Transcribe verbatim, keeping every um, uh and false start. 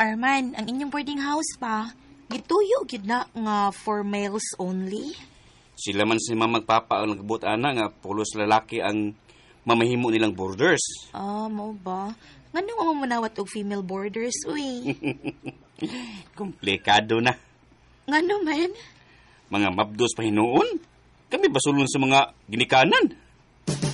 Arman, ang inyong boarding house pa, gituyo gid na nga for males only. Sila man si mamagpapa ang nagbuot ana nga pulos lalaki ang mamahimo nilang borders. Ah, mo ba? Ngano nga mamunawat og female boarders, uy? Komplikado na. Ngano man? Mga mabdos pa hinuon. Kami basulon sa mga ginikanan.